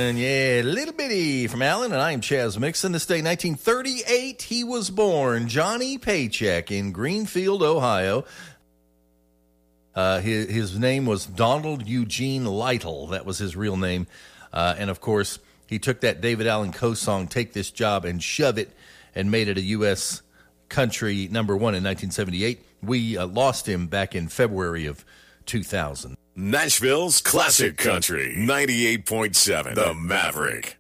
Alan. Yeah, Little Bitty from Alan, and I'm Chaz Mixon. This day, 1938, he was born. Johnny Paycheck in Greenfield, Ohio. His name was Donald Eugene Lytle. That was his real name. And, of course, he took that David Allen Coe song, Take This Job, and shove it, and made it a U.S. country number one in 1978. We lost him back in February of 2000. Nashville's Classic Country, 98.7, The Maverick.